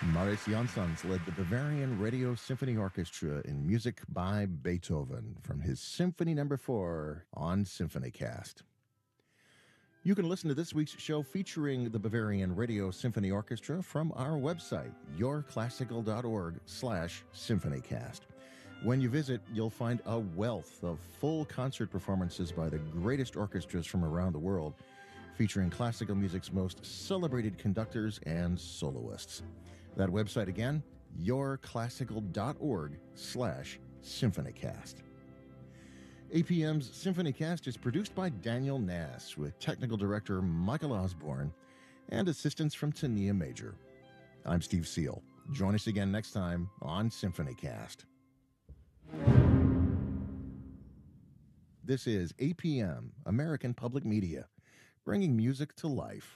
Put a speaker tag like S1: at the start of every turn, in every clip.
S1: Marius Jansons led the Bavarian Radio Symphony Orchestra in music by Beethoven from his Symphony No. 4 on SymphonyCast. You can listen to this week's show featuring the Bavarian Radio Symphony Orchestra from our website, yourclassical.org/symphonycast. When you visit, you'll find a wealth of full concert performances by the greatest orchestras from around the world, featuring classical music's most celebrated conductors and soloists. That website again, yourclassical.org/symphonycast. APM's SymphonyCast is produced by Daniel Nass with technical director Michael Osborne and assistance from Tania Major. I'm Steve Seal. Join us again next time on SymphonyCast. This is APM, American Public Media, bringing music to life.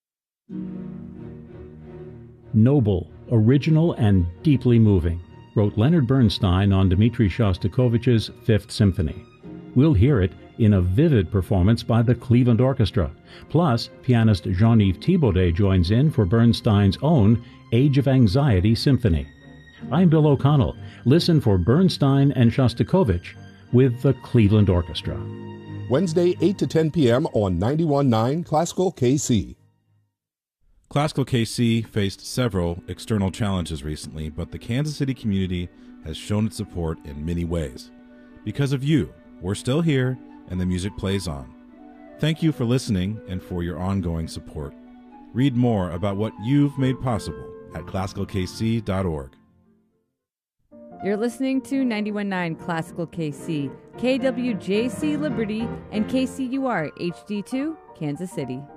S2: Noble, original, and deeply moving, wrote Leonard Bernstein on Dmitri Shostakovich's Fifth Symphony. We'll hear it in a vivid performance by the Cleveland Orchestra. Plus, pianist Jean-Yves Thibaudet joins in for Bernstein's own Age of Anxiety Symphony. I'm Bill O'Connell. Listen for Bernstein and Shostakovich with the Cleveland Orchestra.
S3: Wednesday, 8 to 10 p.m. on 91.9 Classical KC.
S4: Classical KC faced several external challenges recently, but the Kansas City community has shown its support in many ways. Because of you, we're still here, and the music plays on. Thank you for listening and for your ongoing support. Read more about what you've made possible at classicalkc.org.
S5: You're listening to 91.9 Classical KC, KWJC Liberty, and KCUR HD2, Kansas City.